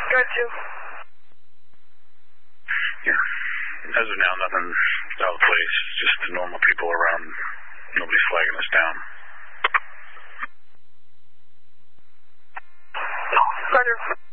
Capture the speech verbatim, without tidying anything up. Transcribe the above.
Got you. Yeah. As of now, nothing out of place. Just the normal people around. Nobody's flagging us down. Roger.